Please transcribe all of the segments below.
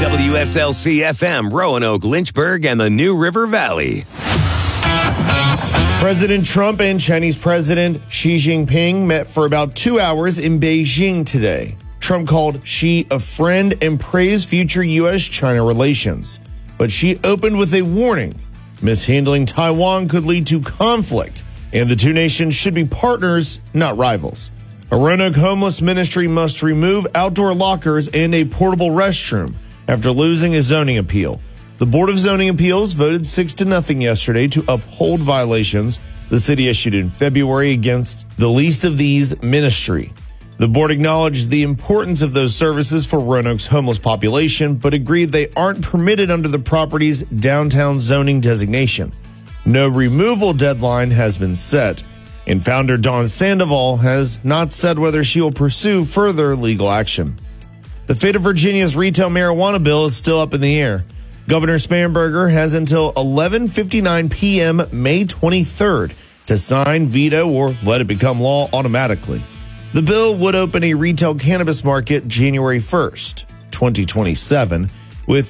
WSLC-FM, Roanoke, Lynchburg, and the New River Valley. President Trump and Chinese President Xi Jinping met for about 2 hours in Beijing today. Trump called Xi a friend and praised future U.S.-China relations. But Xi opened with a warning. Mishandling Taiwan could lead to conflict, and the two nations should be partners, not rivals. A Roanoke homeless ministry must remove outdoor lockers and a portable restroom after losing a zoning appeal. The Board of Zoning Appeals voted 6-0 yesterday to uphold violations the city issued in February against the least of these ministry. The board acknowledged the importance of those services for Roanoke's homeless population, but agreed they aren't permitted under the property's downtown zoning designation. No removal deadline has been set, and founder Dawn Sandoval has not said whether she will pursue further legal action. The fate of Virginia's retail marijuana bill is still up in the air. Governor Spanberger has until 11:59 p.m. May 23rd to sign, veto, or let it become law automatically. The bill would open a retail cannabis market January 1st, 2027, with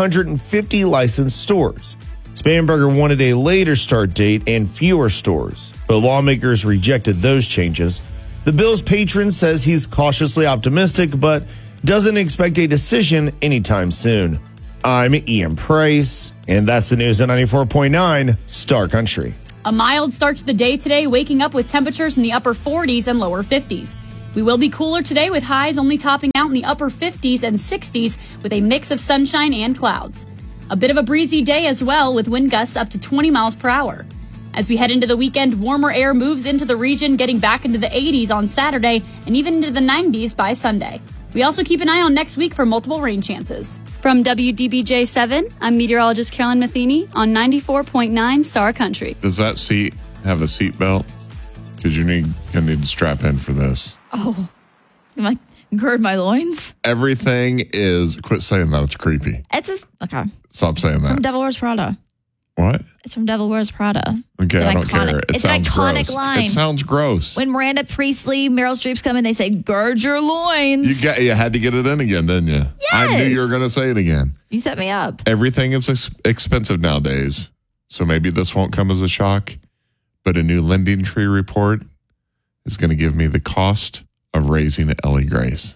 350 licensed stores. Spanberger wanted a later start date and fewer stores, but lawmakers rejected those changes. The bill's patron says he's cautiously optimistic, but doesn't expect a decision anytime soon. I'm Ian Price, and that's the news at 94.9 Star Country. A mild start to the day today, waking up with temperatures in the upper 40s and lower 50s. We will be cooler today with highs only topping out in the upper 50s and 60s with a mix of sunshine and clouds. A bit of a breezy day as well with wind gusts up to 20 miles per hour. As we head into the weekend, warmer air moves into the region, getting back into the 80s on Saturday and even into the 90s by Sunday. We also keep an eye on next week for multiple rain chances. From WDBJ7, I'm meteorologist Carolyn Matheny on 94.9 Star Country. Does that seat have a seat belt? Because you're going to need to strap in for this. Oh, am I gird my loins? Everything is, quit saying that, it's creepy. It's just, okay. Stop saying that. From Devil Wears Prada. What? It's from Devil Wears Prada. Okay, I don't care. It's an iconic gross. line. It sounds gross. When Miranda Priestley, Meryl Streep's come in, they say, gird your loins. You had to get it in again, didn't you? Yes. I knew you were going to say it again. You set me up. Everything is expensive nowadays, so maybe this won't come as a shock, but a new Lending Tree report is going to give me the cost of raising Ellie Grace.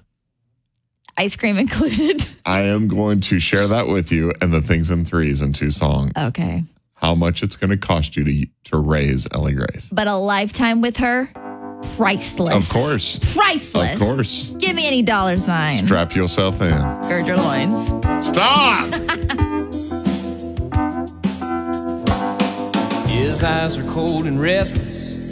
Ice cream included. I am going to share that with you and the things in threes in 2 songs. Okay. How much it's going to cost you to raise Ellie Grace. But a lifetime with her, priceless. Of course. Priceless. Of course. Give me any $sign. Strap yourself in. Gird your loins. Stop! His eyes are cold and restless.